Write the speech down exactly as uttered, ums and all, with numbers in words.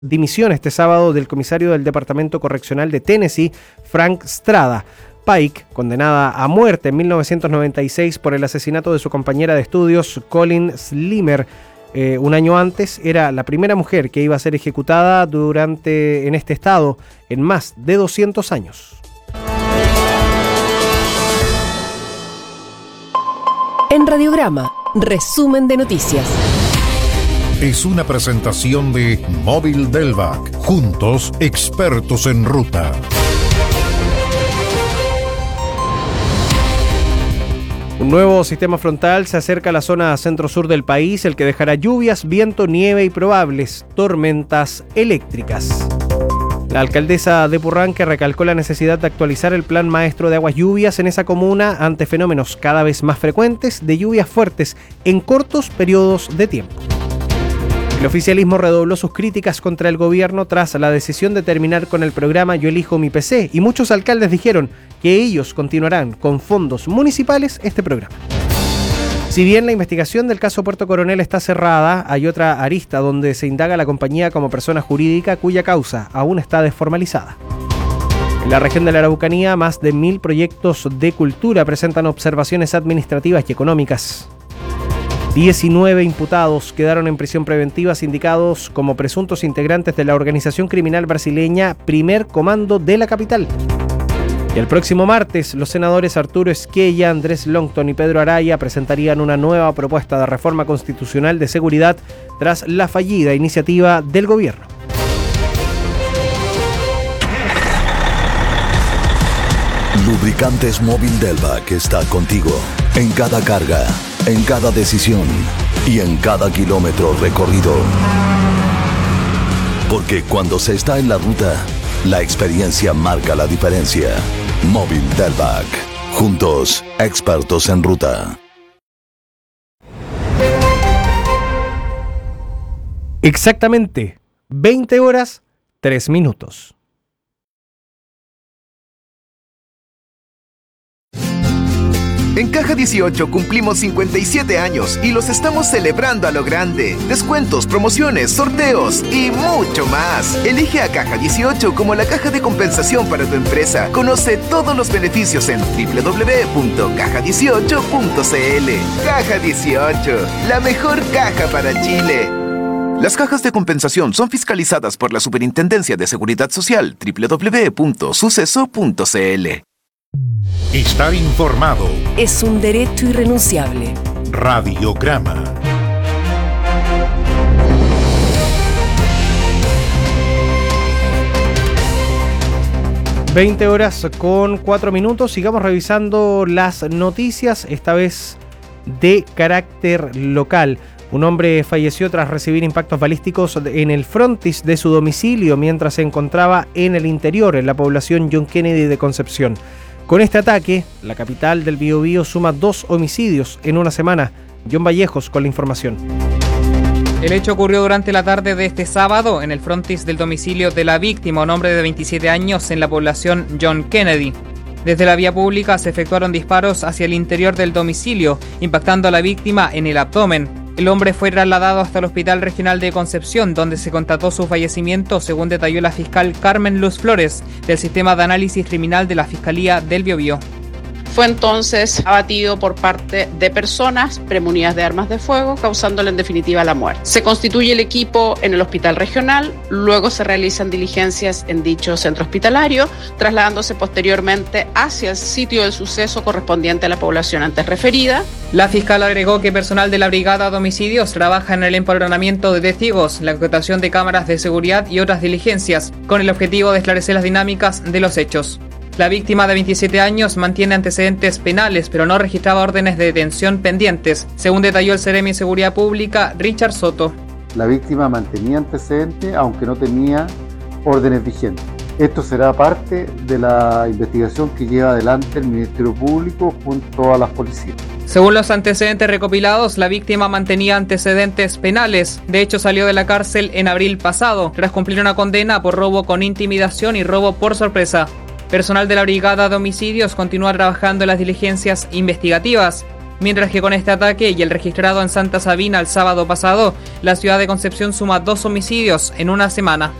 dimisión este sábado del comisario del Departamento Correccional de Tennessee, Frank Strada. Pike, condenada a muerte en mil novecientos noventa y seis por el asesinato de su compañera de estudios, Colin Slimer, eh, un año antes, era la primera mujer que iba a ser ejecutada durante en este estado en más de doscientos años. En Radiograma, resumen de noticias. Es una presentación de Móvil Delvac. Juntos, expertos en ruta. Un nuevo sistema frontal se acerca a la zona centro-sur del país, el que dejará lluvias, viento, nieve y probables tormentas eléctricas. La alcaldesa de Purranque recalcó la necesidad de actualizar el plan maestro de aguas lluvias en esa comuna ante fenómenos cada vez más frecuentes de lluvias fuertes en cortos periodos de tiempo. El oficialismo redobló sus críticas contra el gobierno tras la decisión de terminar con el programa Yo Elijo Mi P C, y muchos alcaldes dijeron que ellos continuarán con fondos municipales este programa. Si bien la investigación del caso Puerto Coronel está cerrada, hay otra arista donde se indaga a la compañía como persona jurídica cuya causa aún está desformalizada. En la región de la Araucanía, más de mil proyectos de cultura presentan observaciones administrativas y económicas. diecinueve imputados quedaron en prisión preventiva sindicados como presuntos integrantes de la organización criminal brasileña Primer Comando de la capital. Y el próximo martes, los senadores Arturo Esquella, Andrés Longton y Pedro Araya presentarían una nueva propuesta de reforma constitucional de seguridad tras la fallida iniciativa del gobierno. Lubricantes Móvil Delvac está contigo en cada carga, en cada decisión y en cada kilómetro recorrido. Porque cuando se está en la ruta, la experiencia marca la diferencia. Móvil Delvac. Juntos, expertos en ruta. Exactamente, veinte horas, tres minutos. En Caja dieciocho cumplimos cincuenta y siete años y los estamos celebrando a lo grande. Descuentos, promociones, sorteos y mucho más. Elige a Caja dieciocho como la caja de compensación para tu empresa. Conoce todos los beneficios en doble u doble u doble u punto caja dieciocho punto c l. Caja dieciocho, la mejor caja para Chile. Las cajas de compensación son fiscalizadas por la Superintendencia de Seguridad Social, doble u doble u doble u punto suceso punto c l. Estar informado es un derecho irrenunciable. Radiograma. veinte horas con cuatro minutos. Sigamos revisando las noticias, esta vez de carácter local. Un hombre falleció tras recibir impactos balísticos en el frontis de su domicilio mientras se encontraba en el interior, en la población John Kennedy de Concepción. Con este ataque, la capital del Biobío suma dos homicidios en una semana. John Vallejos con la información. El hecho ocurrió durante la tarde de este sábado en el frontis del domicilio de la víctima, un hombre de veintisiete años en la población John Kennedy. Desde la vía pública se efectuaron disparos hacia el interior del domicilio, impactando a la víctima en el abdomen. El hombre fue trasladado hasta el Hospital Regional de Concepción, donde se constató su fallecimiento, según detalló la fiscal Carmen Luz Flores, del Sistema de Análisis Criminal de la Fiscalía del Biobío. Fue entonces abatido por parte de personas premunidas de armas de fuego, causándole en definitiva la muerte. Se constituye el equipo en el hospital regional, luego se realizan diligencias en dicho centro hospitalario, trasladándose posteriormente hacia el sitio del suceso correspondiente a la población antes referida. La fiscal agregó que personal de la Brigada de Homicidios trabaja en el empadronamiento de testigos, la explotación de cámaras de seguridad y otras diligencias, con el objetivo de esclarecer las dinámicas de los hechos. La víctima de veintisiete años mantiene antecedentes penales, pero no registraba órdenes de detención pendientes, según detalló el Seremi de Seguridad Pública, Richard Soto. La víctima mantenía antecedentes, aunque no tenía órdenes vigentes. Esto será parte de la investigación que lleva adelante el Ministerio Público junto a las policías. Según los antecedentes recopilados, la víctima mantenía antecedentes penales. De hecho, salió de la cárcel en abril pasado, tras cumplir una condena por robo con intimidación y robo por sorpresa. Personal de la Brigada de Homicidios continúa trabajando en las diligencias investigativas. Mientras que con este ataque y el registrado en Santa Sabina el sábado pasado, la ciudad de Concepción suma dos homicidios en una semana.